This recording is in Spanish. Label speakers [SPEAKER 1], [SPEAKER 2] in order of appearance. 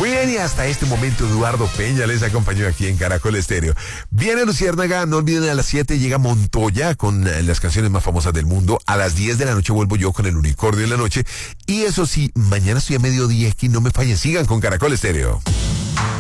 [SPEAKER 1] Muy bien, y hasta este momento Eduardo Peña les acompañó aquí en Caracol Estéreo. Viene Luciérnaga, no olviden, a las 7 llega Montoya con las canciones más famosas del mundo. A las 10 de la noche vuelvo yo con el Unicornio en la noche. Y eso sí, mañana estoy a mediodía, aquí no me fallen, sigan con Caracol Estéreo.